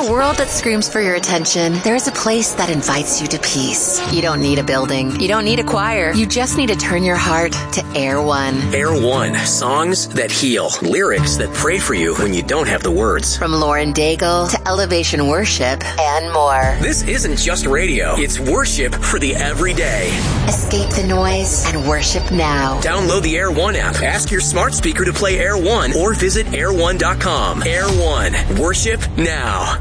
a world that screams for your attention, there is a place that invites you to peace. You don't need a building. You don't need a choir. You just need to turn your heart to Air One. Air One. Songs that heal. Lyrics that pray for you when you don't have the words. From Lauren Daigle to Elevation Worship and more. This isn't just radio. It's worship for the everyday. Escape the noise and worship now. Download the Air One app. Ask your smart speaker to play Air One or visit air1.com. Air One. Worship now.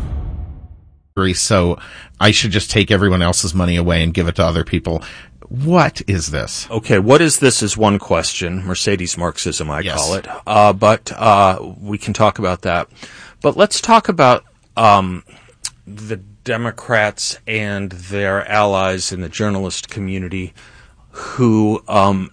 So I should just take everyone else's money away and give it to other people. What is this? Okay, what is this is one question. Mercedes Marxism, I call it. But we can talk about that. But let's talk about the Democrats and their allies in the journalist community who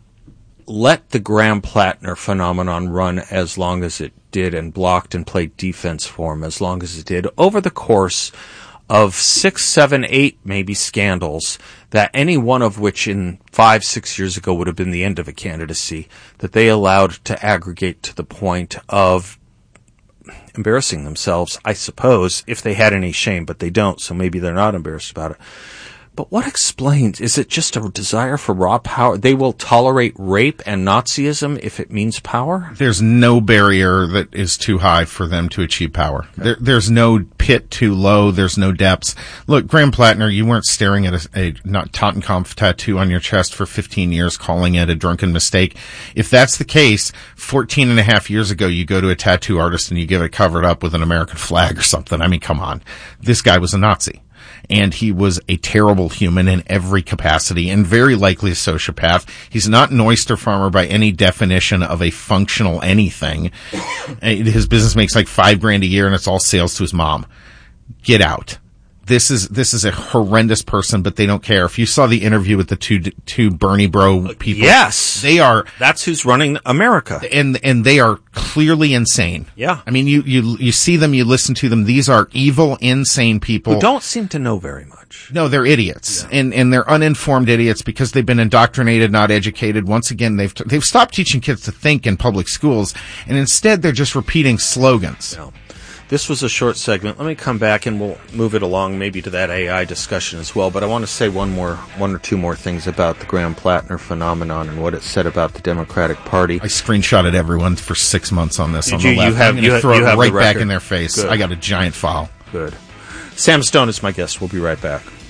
let the Graham-Plattner phenomenon run as long as it did and blocked and played defense for him as long as it did over the course of 6, 7, 8 maybe scandals, that any one of which in 5, 6 years ago would have been the end of a candidacy, that they allowed to aggregate to the point of embarrassing themselves, I suppose, if they had any shame, but they don't, so maybe they're not embarrassed about it. But what explains, is it just a desire for raw power? They will tolerate rape and Nazism if it means power? There's no barrier that is too high for them to achieve power. Okay. There's no pit too low. There's no depths. Look, Graham-Plattner, you weren't staring at a Totenkampf tattoo on your chest for 15 years, calling it a drunken mistake. If that's the case, 14 and a half years ago, you go to a tattoo artist and you get it covered up with an American flag or something. I mean, come on. This guy was a Nazi. And he was a terrible human in every capacity and very likely a sociopath. He's not an oyster farmer by any definition of a functional anything. His business makes like $5,000 a year and it's all sales to his mom. Get out. This is a horrendous person, but they don't care. If you saw the interview with the two Bernie bro people, yes, that's who's running America, and they are clearly insane. Yeah, I mean, you see them, you listen to them. These are evil, insane people who don't seem to know very much. No, they're idiots, and they're uninformed idiots because they've been indoctrinated, not educated. Once again, they've stopped teaching kids to think in public schools, and instead they're just repeating slogans. Yeah. This was a short segment. Let me come back and we'll move it along maybe to that AI discussion as well. But I want to say one or two more things about the Graham-Plattner phenomenon and what it said about the Democratic Party. I screenshotted everyone for 6 months on this. Did on you, the left. you have, I'm going to throw it right back in their face. Good. I got a giant file. Good. Sam Stone is my guest. We'll be right back.